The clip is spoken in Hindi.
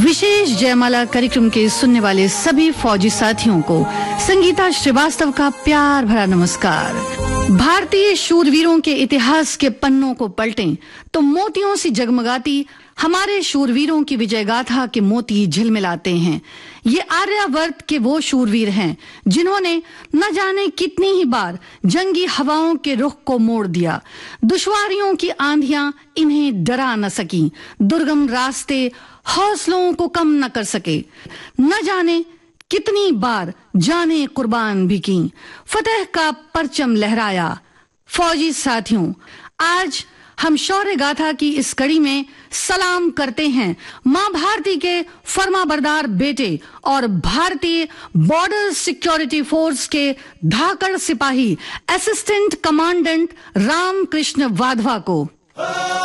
विशेष जयमाला कार्यक्रम के सुनने वाले सभी फौजी साथियों को संगीता श्रीवास्तव का प्यार भरा नमस्कार। भारतीय शूरवीरों के इतिहास के पन्नों को पलटें तो मोतियों से जगमगाती हमारे शूरवीरों की विजय गाथा के मोती झिलमिलाते हैं। ये आर्यावर्त के वो शूरवीर हैं जिन्होंने न जाने कितनी ही बार जंगी हवाओं के रुख को मोड़ दिया। दुश्वारियों की आंधियां इन्हें डरा न सकी, दुर्गम रास्ते हौसलों को कम न कर सके। न जाने कितनी बार जाने कुर्बान भी की, फतेह का परचम लहराया। फौजी साथियों, आज हम शौर्य गाथा की इस कड़ी में सलाम करते हैं मां भारती के फर्माबरदार बेटे और भारतीय बॉर्डर सिक्योरिटी फोर्स के धाकड़ सिपाही असिस्टेंट कमांडेंट रामकृष्ण वाधवा को।